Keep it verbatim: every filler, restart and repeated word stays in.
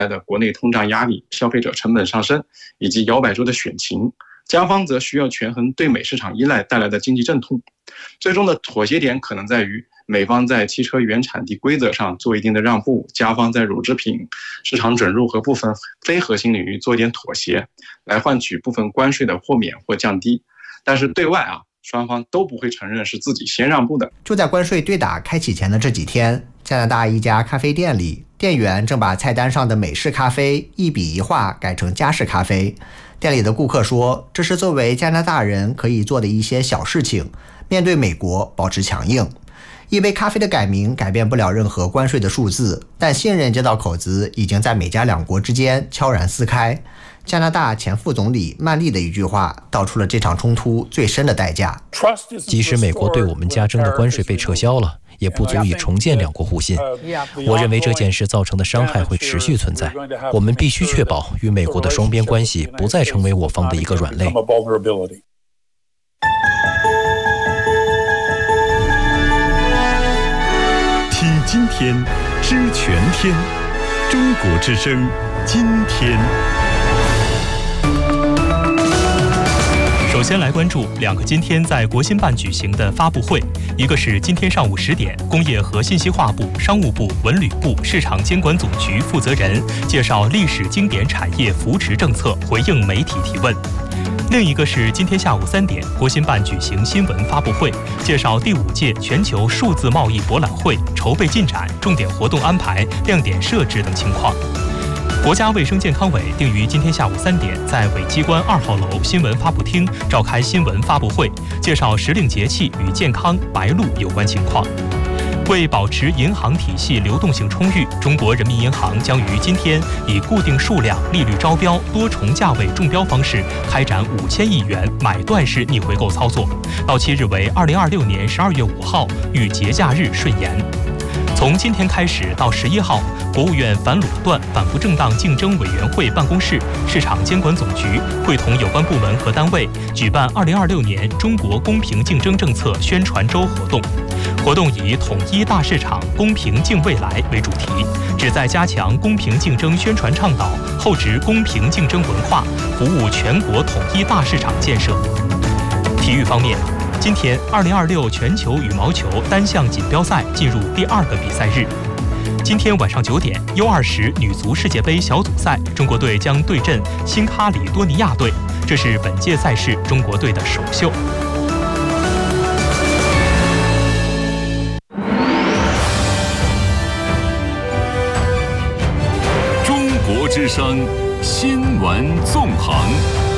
的国内通胀压力、消费者成本上升以及摇摆州的选情，加方则需要权衡对美市场依赖带来的经济阵痛。最终的妥协点可能在于美方在汽车原产地规则上做一定的让步，加方在乳制品市场准入和部分非核心领域做一点妥协，来换取部分关税的豁免或降低。但是对外啊，双方都不会承认是自己先让步的。 就在关税对打开启前的这几天，加拿大一家咖啡店里，店员正把菜单上的美式咖啡一笔一画改成加式咖啡。店里的顾客说，这是作为加拿大人可以做的一些小事情，面对美国保持强硬。一杯咖啡的改名改变不了任何关税的数字，但信任这道口子已经在美加两国之间悄然撕开。加拿大前副总理曼丽的一句话道出了这场冲突最深的代价。 即使美国对我们加征的关税被撤销了，也不足以重建两国互信。我认为这件事造成的伤害会持续存在，我们必须确保与美国的双边关系不再成为我方的一个软肋。 听今天，知全天，中国之声，今天。 首先来关注两个今天在国新办举行的发布会，一个是今天上午十点，工业和信息化部、商务部、文旅部市场监管总局负责人介绍历史经典产业扶持政策，回应媒体提问。另一个是今天下午三点，国新办举行新闻发布会，介绍第五届全球数字贸易博览会筹备进展、重点活动安排、亮点设置等情况。国家卫生健康委定于今天下午三点，在委机关二号楼新闻发布厅召开新闻发布会，介绍时令节气与健康、白露有关情况。为保持银行体系流动性充裕，中国人民银行将于今天以固定数量、利率招标、多重价位中标方式开展五千亿元买断式逆回购操作，到期日为二零二六年十二月五号，与节假日顺延。从今天开始到十一号，国务院反垄断、反不正当竞争委员会办公室、市场监管总局会同有关部门和单位举办二零二六年中国公平竞争政策宣传周活动。活动以统一大市场、公平竞未来为主题，旨在加强公平竞争宣传倡导，厚植公平竞争文化，服务全国统一大市场建设。体育方面，今天二零二六全球羽毛球单项锦标赛进入第二个比赛日。今天晚上九点 U 二十 女足世界杯小组赛，中国队将对阵新喀里多尼亚队，这是本届赛事中国队的首秀。 中国之声新闻纵横。